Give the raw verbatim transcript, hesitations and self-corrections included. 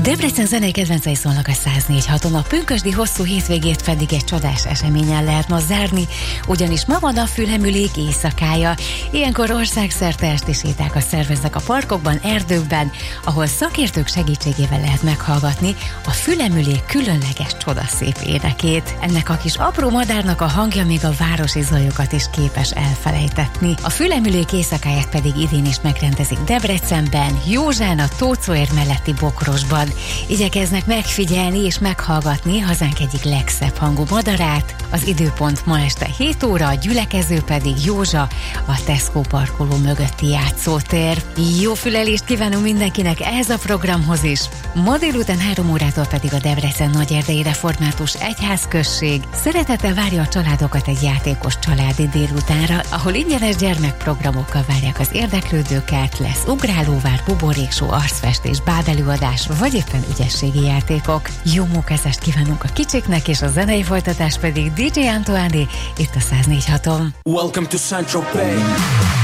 Debrecen zenei kedvencei szólnak a száz négy haton. A pünkösdi hosszú hétvégét pedig egy csodás eseményen lehet ma zárni, ugyanis ma van a Fülemülék éjszakája. Ilyenkor országszerte esti sétákat szerveznek a parkokban, erdőkben, ahol szakértők segítségével lehet meghallgatni a Fülemülék különleges csodaszép énekét. Ennek a kis apró madárnak a hangja még a városi zajokat is képes elfelejtetni. A Fülemülék éjszakáját pedig idén is megrendezik Debrecenben, Józsán a Tóczóér melletti Bokrosban. Igyekeznek megfigyelni és meghallgatni hazánk egyik legszebb hangú madarát. Az időpont ma este hét óra, a gyülekező pedig Józsa, a Tesco parkoló mögötti játszótér. Jó fülelést kívánunk mindenkinek ehhez a programhoz is. Ma délután három órától pedig a Debrecen Nagyerdei Református Egyházközség szeretettel várja a családokat egy játékos családi délutánra, ahol ingyenes gyermekprogramokkal várják az érdeklődőket, lesz ugrálóvár, buboréksó, arcfestés, bábelőadás, vagy éppen ügyességi játékok. Jó mókázást kívánunk a kicsiknek, és a zenei folytatás pedig dé dzsé Antoine itt a száz négy haton. Welcome to Saint-Tropez.